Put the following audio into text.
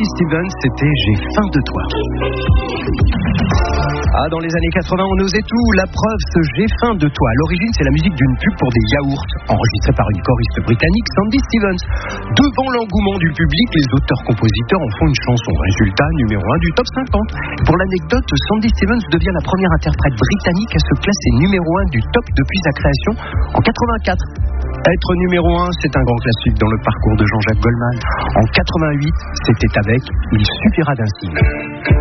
Stevens, c'était J'ai faim de toi. Dans les années 80, on osait tout. La preuve, ce J'ai faim de toi. À l'origine, c'est la musique d'une pub pour des yaourts, enregistrée par une choriste britannique, Sandy Stevens. Devant l'engouement du public, les auteurs-compositeurs en font une chanson. Résultat, numéro 1 du top 50. Pour l'anecdote, Sandy Stevens devient la première interprète britannique à se classer numéro 1 du top depuis sa création en 84. Être numéro 1, c'est un grand classique dans le parcours de Jean-Jacques Goldman. En 88, c'était avec Il suffira d'un signe.